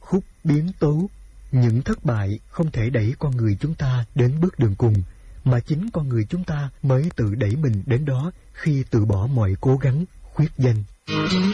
khúc biến tấu. Những thất bại không thể đẩy con người chúng ta đến bước đường cùng, mà chính con người chúng ta mới tự đẩy mình đến đó khi từ bỏ mọi cố gắng khuyết danh.